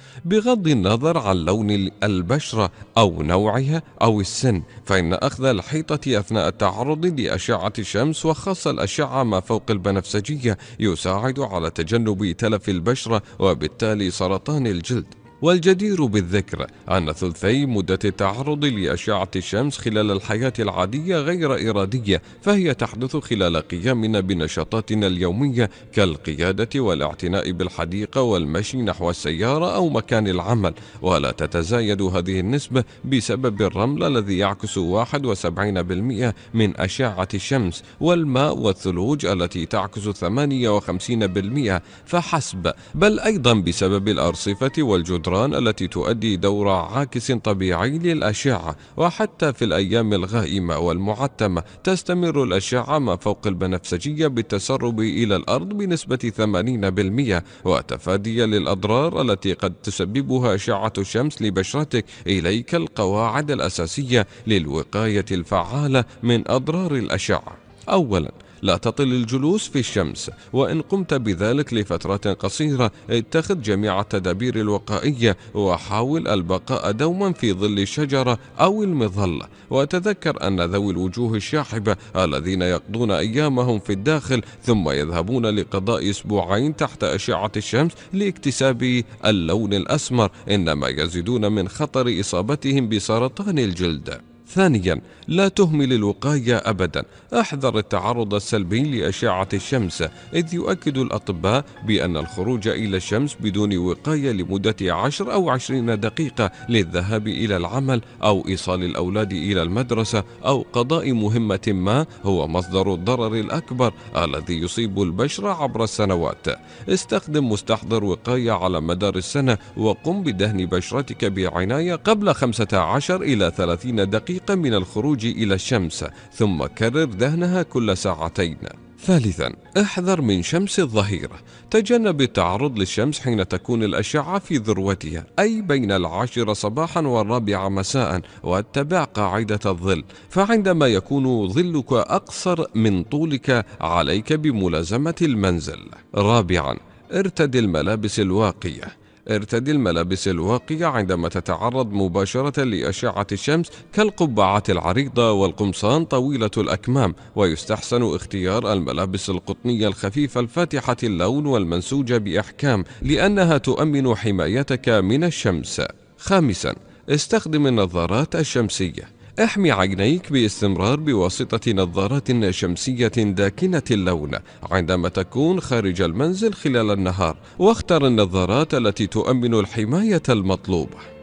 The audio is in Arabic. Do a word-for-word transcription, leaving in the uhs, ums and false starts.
بغض النظر عن لون البشرة أو نوعها أو السن، فإن أخذ الحيطة أثناء التعرض لأشعة الشمس وخاصة الأشعة ما فوق البنفسجية يساعد على تجنب تلف البشرة وبالتالي سرطان الجلد. والجدير بالذكر أن ثلثي مدة التعرض لأشعة الشمس خلال الحياة العادية غير إرادية، فهي تحدث خلال قيامنا بنشاطاتنا اليومية كالقيادة والاعتناء بالحديقة والمشي نحو السيارة أو مكان العمل، ولا تتزايد هذه النسبة بسبب الرمل الذي يعكس واحد وسبعين بالمئة من أشعة الشمس، والماء والثلوج التي تعكس ثمانية وخمسين بالمئة فحسب، بل أيضا بسبب الأرصفة والجدران التي تؤدي دور عاكس طبيعي للأشعة. وحتى في الأيام الغائمة والمعتمة تستمر الأشعة ما فوق البنفسجية بالتسرب إلى الأرض بنسبة ثمانين بالمئة، وتفاديا للأضرار التي قد تسببها أشعة الشمس لبشرتك، إليك القواعد الأساسية للوقاية الفعالة من أضرار الأشعة. أولا، لا تطل الجلوس في الشمس، وإن قمت بذلك لفترات قصيرة اتخذ جميع التدابير الوقائية وحاول البقاء دوما في ظل الشجرة أو المظلة. وتذكر أن ذوي الوجوه الشاحبة الذين يقضون أيامهم في الداخل ثم يذهبون لقضاء أسبوعين تحت أشعة الشمس لاكتساب اللون الأسمر إنما يزيدون من خطر إصابتهم بسرطان الجلد. ثانيا، لا تهمل الوقاية أبدا، احذر التعرض السلبي لأشعة الشمس، إذ يؤكد الأطباء بأن الخروج إلى الشمس بدون وقاية لمدة عشر أو عشرين دقيقة للذهاب إلى العمل أو إيصال الأولاد إلى المدرسة أو قضاء مهمة ما هو مصدر الضرر الأكبر الذي يصيب البشرة عبر السنوات. استخدم مستحضر وقاية على مدار السنة، وقم بدهن بشرتك بعناية قبل خمسة عشر إلى ثلاثين دقيقة من الخروج إلى الشمس، ثم كرر دهنها كل ساعتين. ثالثا، احذر من شمس الظهيرة، تجنب التعرض للشمس حين تكون الأشعة في ذروتها، أي بين العاشرة صباحا والرابعة مساء، واتبع قاعدة الظل، فعندما يكون ظلك أقصر من طولك عليك بملازمة المنزل. رابعا، ارتدي الملابس الواقية، ارتدي الملابس الواقية عندما تتعرض مباشرة لأشعة الشمس كالقبعات العريضة والقمصان طويلة الأكمام، ويستحسن اختيار الملابس القطنية الخفيفة الفاتحة اللون والمنسوجة بإحكام لأنها تؤمن حمايتك من الشمس. خامسا، استخدم النظارات الشمسية، احمي عينيك باستمرار بواسطة نظارات شمسية داكنة اللون عندما تكون خارج المنزل خلال النهار، واختر النظارات التي تؤمن الحماية المطلوبة.